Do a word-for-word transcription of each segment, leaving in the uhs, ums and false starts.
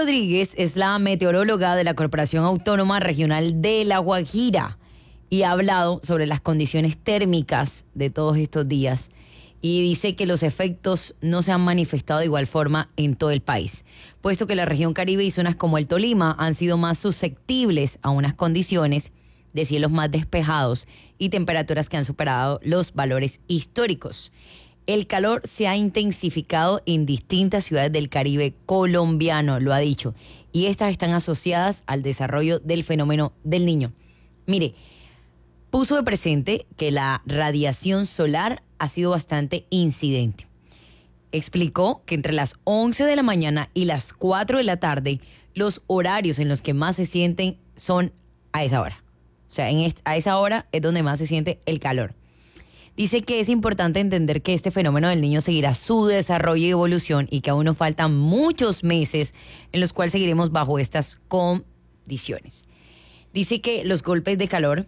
Rodríguez es la meteoróloga de la Corporación Autónoma Regional de La Guajira y ha hablado sobre las condiciones térmicas de todos estos días y dice que los efectos no se han manifestado de igual forma en todo el país, puesto que la región Caribe y zonas como el Tolima han sido más susceptibles a unas condiciones de cielos más despejados y temperaturas que han superado los valores históricos. El calor se ha intensificado en distintas ciudades del Caribe colombiano, lo ha dicho, y estas están asociadas al desarrollo del fenómeno del Niño. Mire, puso de presente que la radiación solar ha sido bastante incidente. Explicó que entre las once de la mañana y las cuatro de la tarde, los horarios en los que más se sienten son a esa hora. O sea, en est- a esa hora es donde más se siente el calor. Dice que es importante entender que este fenómeno del Niño seguirá su desarrollo y evolución y que aún nos faltan muchos meses en los cuales seguiremos bajo estas condiciones. Dice que los golpes de calor,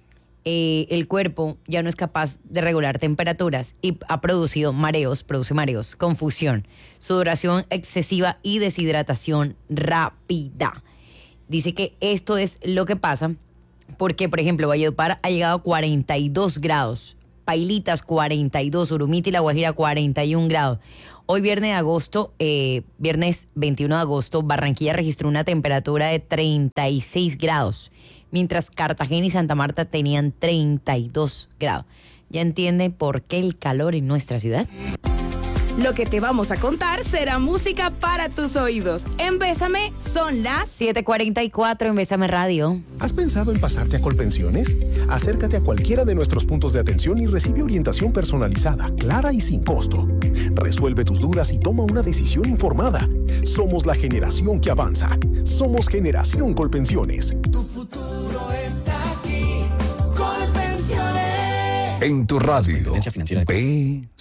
eh, el cuerpo ya no es capaz de regular temperaturas y ha producido mareos, produce mareos, confusión, sudoración excesiva y deshidratación rápida. Dice que esto es lo que pasa porque, por ejemplo, Valledupar ha llegado a cuarenta y dos grados. Pailitas cuarenta y dos, Urumita y La Guajira cuarenta y un grados. Hoy viernes de agosto, eh, viernes veintiuno de agosto, Barranquilla registró una temperatura de treinta y seis grados, mientras Cartagena y Santa Marta tenían treinta y dos grados. ¿Ya entiende por qué el calor en nuestra ciudad? Lo que te vamos a contar será música para tus oídos. En Bésame son las siete cuarenta y cuatro en Bésame Radio. ¿Has pensado en pasarte a Colpensiones? Acércate a cualquiera de nuestros puntos de atención y recibe orientación personalizada, clara y sin costo. Resuelve tus dudas y toma una decisión informada. Somos la generación que avanza. Somos Generación Colpensiones. Tu futuro está aquí. Colpensiones. En tu radio. Financiera de... B